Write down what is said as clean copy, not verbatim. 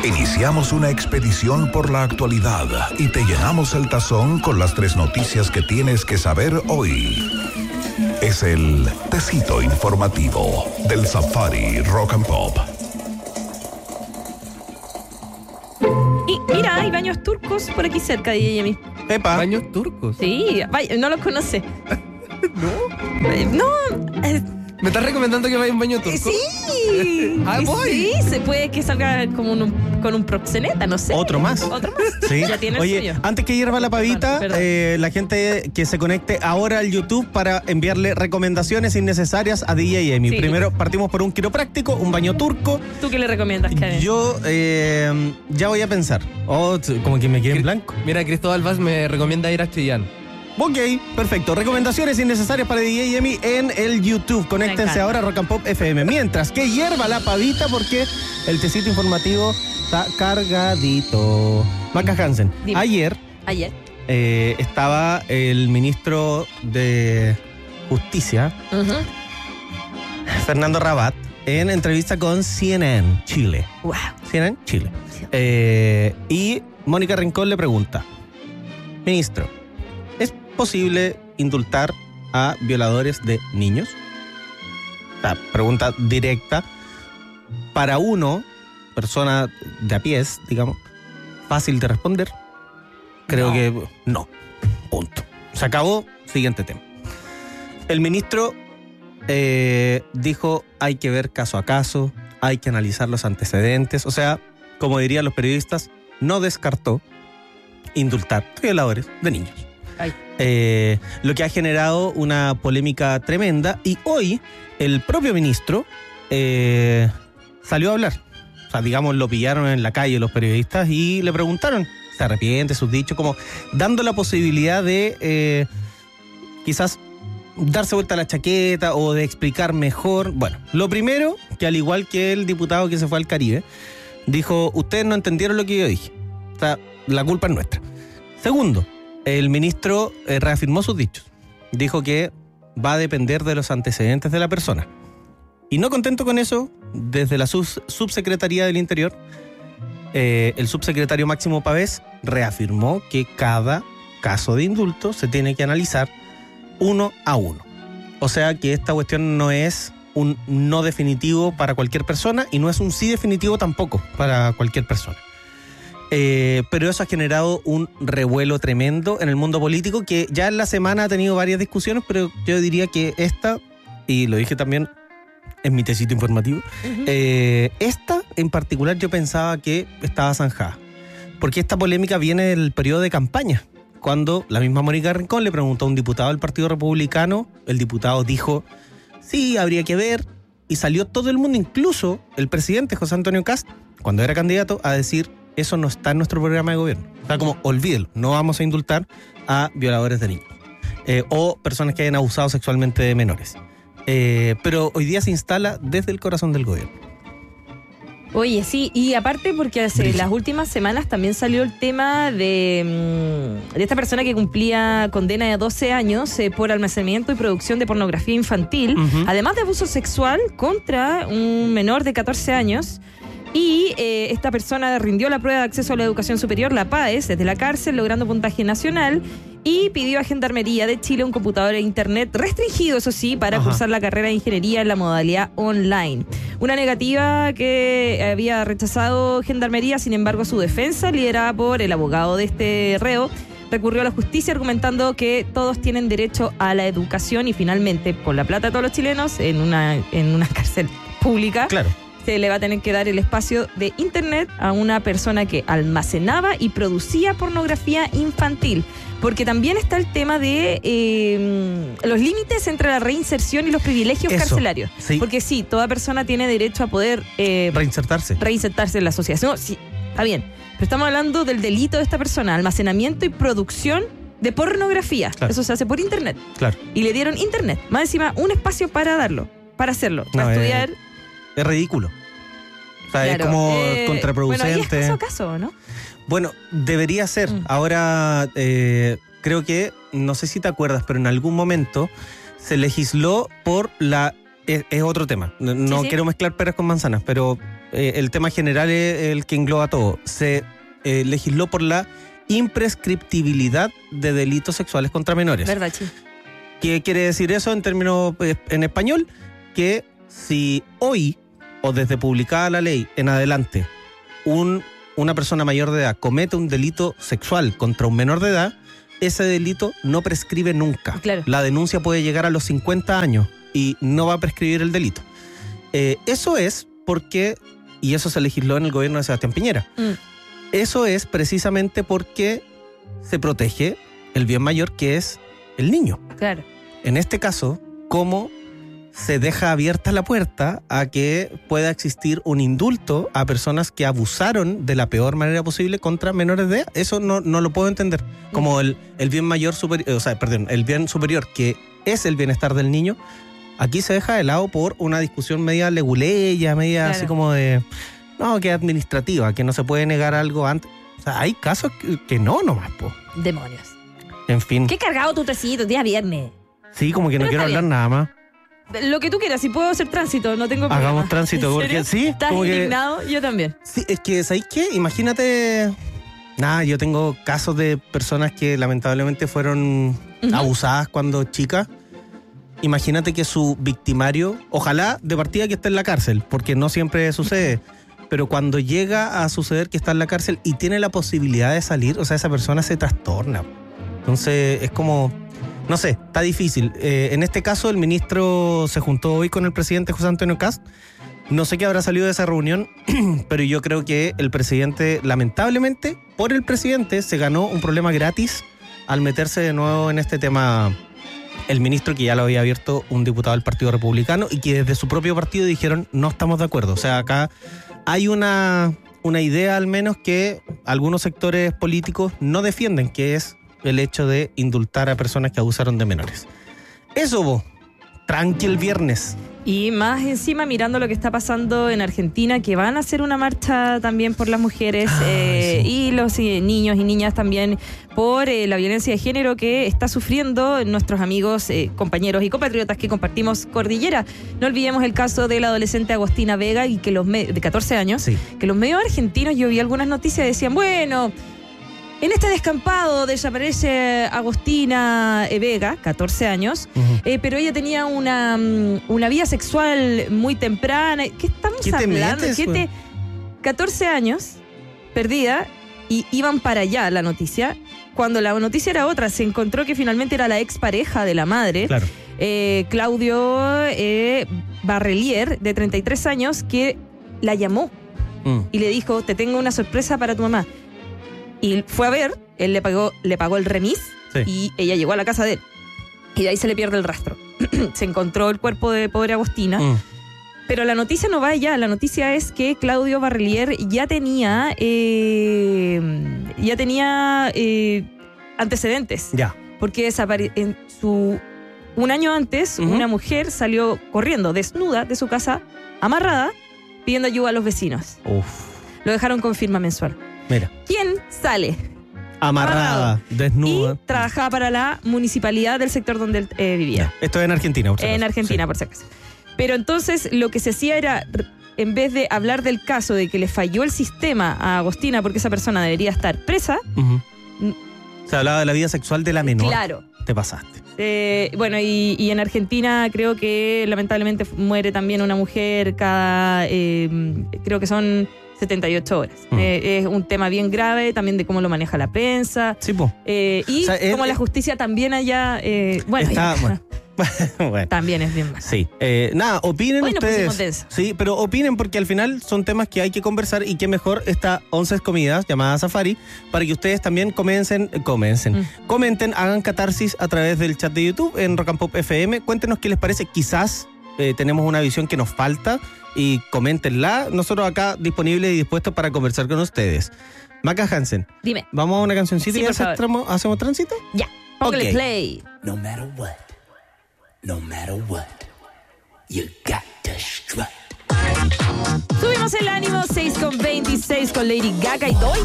Iniciamos una expedición por la actualidad y te llenamos el tazón con las 3 noticias que tienes que saber hoy. Es el Tecito Informativo del Safari Rock and Pop. Y mira, hay baños turcos por aquí cerca de Yemi. Epa. ¿Baños turcos? Sí, no los conoce. ¿No? No. ¿Me estás recomendando que vaya a un baño turco? Sí. Voy. Sí, se puede que salga como con un proxeneta, no sé. Otro más. Sí. Sí. Ya tiene el Oye, suyo. antes que hierva la pavita, Perdón. la gente que se conecte ahora al YouTube para enviarle recomendaciones innecesarias a DJ Emi. Sí. Primero partimos por un quiropráctico, un baño turco. ¿Tú qué le recomiendas, Karen? Yo ya voy a pensar. Como que me quedé en blanco. Mira, Cristóbal Vaz me recomienda ir a Chillán. Ok, perfecto. Recomendaciones innecesarias para DJ Emi en el YouTube. Conéctense ahora a Rock and Pop FM. Mientras que hierva la pavita porque el tecito informativo está cargadito. Maca Hansen, Dime. ayer estaba el ministro de Justicia, Fernando Rabat, en entrevista con CNN Chile. Wow. CNN Chile. Y Mónica Rincón le pregunta: ministro, ¿es posible indultar a violadores de niños? La pregunta directa para uno, persona de a pies, digamos, fácil de responder. Creo que no. Punto. Se acabó. Siguiente tema. El ministro dijo: hay que ver caso a caso, hay que analizar los antecedentes. O sea, como dirían los periodistas, no descartó indultar violadores de niños. Lo que ha generado una polémica tremenda, y hoy el propio ministro salió a hablar. O sea, digamos, lo pillaron en la calle los periodistas y le preguntaron, ¿se arrepiente sus dichos? Como dando la posibilidad de quizás darse vuelta a la chaqueta o de explicar mejor. Bueno, lo primero, que al igual que el diputado que se fue al Caribe, dijo: ustedes no entendieron lo que yo dije. O sea, la culpa es nuestra. Segundo, el ministro reafirmó sus dichos. Dijo que va a depender de los antecedentes de la persona. Y no contento con eso, desde la subsecretaría del Interior, el subsecretario Máximo Pavés reafirmó que cada caso de indulto se tiene que analizar uno a uno. O sea que esta cuestión no es un no definitivo para cualquier persona y no es un sí definitivo tampoco para cualquier persona. Pero eso ha generado un revuelo tremendo en el mundo político, que ya en la semana ha tenido varias discusiones, pero yo diría que esta, y lo dije también en mi tecito informativo, esta en particular yo pensaba que estaba zanjada, porque esta polémica viene del periodo de campaña, cuando la misma Mónica Rincón le preguntó a un diputado del Partido Republicano, el diputado dijo: sí, habría que ver, y salió todo el mundo, incluso el presidente José Antonio Kast, cuando era candidato, a decir: eso no está en nuestro programa de gobierno. O sea, como, olvídelo, no vamos a indultar a violadores de niños o personas que hayan abusado sexualmente de menores. Pero hoy día se instala desde el corazón del gobierno. Oye, sí, y aparte porque hace las últimas semanas también salió el tema de esta persona que cumplía condena de 12 años por almacenamiento y producción de pornografía infantil, además de abuso sexual contra un menor de 14 años. Y esta persona rindió la prueba de acceso a la educación superior, la PAES, desde la cárcel, logrando puntaje nacional, y pidió a Gendarmería de Chile un computador e internet restringido, eso sí, para cursar la carrera de ingeniería en la modalidad online. Una negativa que había rechazado Gendarmería. Sin embargo, su defensa, liderada por el abogado de este reo, recurrió a la justicia argumentando que todos tienen derecho a la educación y finalmente, con la plata de todos los chilenos, en una cárcel pública, claro, se le va a tener que dar el espacio de internet a una persona que almacenaba y producía pornografía infantil. Porque también está el tema de los límites entre la reinserción y los privilegios carcelarios. Sí. Porque sí, toda persona tiene derecho a poder reinsertarse en la sociedad. No, sí, está bien. Pero estamos hablando del delito de esta persona: almacenamiento y producción de pornografía. Claro. Eso se hace por internet. Claro. Y le dieron internet. Más encima, un espacio para hacerlo. Para estudiar. Es ridículo. O sea, claro, es como contraproducente. Bueno, ahí es caso a caso, ¿no? Bueno, debería ser. Ahora, creo que, no sé si te acuerdas, pero en algún momento se legisló por la es otro tema. No Sí. quiero mezclar peras con manzanas, pero el tema general es el que engloba todo. Se legisló por la imprescriptibilidad de delitos sexuales contra menores. ¿Verdad, Chi? ¿Qué quiere decir eso en términos en español? Que si hoy o desde publicada la ley en adelante una persona mayor de edad comete un delito sexual contra un menor de edad, ese delito no prescribe nunca. Claro. La denuncia puede llegar a los 50 años y no va a prescribir el delito. Eso es porque, y eso se legisló en el gobierno de Sebastián Piñera, eso es precisamente porque se protege el bien mayor, que es el niño. Claro. En este caso, ¿cómo se deja abierta la puerta a que pueda existir un indulto a personas que abusaron de la peor manera posible contra menores de edad? Eso no lo puedo entender. Como el bien mayor superior, el bien superior, que es el bienestar del niño, aquí se deja de lado por una discusión media leguleya, media Claro. así como de, no, que administrativa, que no se puede negar algo antes. O sea, hay casos que no nomás, po. Demonios. En fin. Qué cargado tu tecito, día viernes. Sí, como que no Pero quiero está hablar bien. nada más. Lo que tú quieras, si puedo hacer tránsito, no tengo problema. Hagamos tránsito, ¿En porque serio? sí, ¿Estás como que- indignado? Yo también. Sí, es que, ¿sabéis qué? Imagínate... Nada, yo tengo casos de personas que lamentablemente fueron abusadas cuando chicas. Imagínate que su victimario, ojalá de partida que esté en la cárcel, porque no siempre sucede, pero cuando llega a suceder que está en la cárcel y tiene la posibilidad de salir, o sea, esa persona se trastorna. Entonces, es como... No sé, está difícil. En este caso, el ministro se juntó hoy con el presidente José Antonio Kast. No sé qué habrá salido de esa reunión, pero yo creo que el presidente, lamentablemente, por el presidente, se ganó un problema gratis al meterse de nuevo en este tema. El ministro, que ya lo había abierto un diputado del Partido Republicano y que desde su propio partido dijeron no estamos de acuerdo. O sea, acá hay una idea al menos que algunos sectores políticos no defienden, que es el hecho de indultar a personas que abusaron de menores. Eso, vos. Tranqui el viernes. Y más encima mirando lo que está pasando en Argentina, que van a hacer una marcha también por las mujeres sí. y los niños y niñas también por la violencia de género que está sufriendo nuestros amigos, compañeros y compatriotas que compartimos cordillera. No olvidemos el caso de la adolescente Agostina Vega y que de 14 años, Sí. que los medios argentinos, yo vi algunas noticias, decían, bueno, en este descampado desaparece Agostina Vega, 14 años, pero ella tenía una vida sexual muy temprana. ¿Qué estamos ¿Qué te hablando? metes, güey? 14 años, perdida, y iban para allá la noticia. Cuando la noticia era otra, se encontró que finalmente era la expareja de la madre, Claro. Claudio Barrelier, de 33 años, que la llamó y le dijo, te tengo una sorpresa para tu mamá. Y fue a ver, él le pagó el remis, Sí. y ella llegó a la casa de él. Y de ahí se le pierde el rastro. Se encontró el cuerpo de pobre Agostina. Pero la noticia no va allá. La noticia es que Claudio Barrelier ya tenía antecedentes. Ya. Porque un año antes, una mujer salió corriendo desnuda de su casa, amarrada, pidiendo ayuda a los vecinos. Uf. Lo dejaron con firma mensual. Mira. ¿Quién sale? Amarrada, desnuda. Y trabajaba para la municipalidad del sector donde él vivía. Esto es en Argentina, por si acaso. En Argentina, Sí. por si acaso. Pero entonces lo que se hacía era, en vez de hablar del caso de que le falló el sistema a Agostina porque esa persona debería estar presa, Se hablaba de la vida sexual de la menor. claro. Te pasaste. Bueno, y en Argentina creo que lamentablemente muere también una mujer cada, creo que son 78 horas. Es un tema bien grave también de cómo lo maneja la prensa. Sí, po. Y O sea, como la justicia también allá, bueno, Está, ya, bueno. Bueno. también es bien mal. Sí. Nada, opinen Hoy nos pusimos ustedes. denso. Sí, pero opinen porque al final son temas que hay que conversar y que mejor esta 11 comidas llamada Safari para que ustedes también comenten, hagan catarsis a través del chat de YouTube en Rock and Pop FM. Cuéntenos qué les parece. Quizás tenemos una visión que nos falta y coméntenla. Nosotros acá disponibles y dispuestos para conversar con ustedes. Maca Hansen, Dime, ¿vamos a una cancioncita Sí, y por favor. hacemos tránsito? ya, póngale Ok. play. No matter what, you got to strut. Subimos el ánimo, 6:26 con Lady Gaga y doy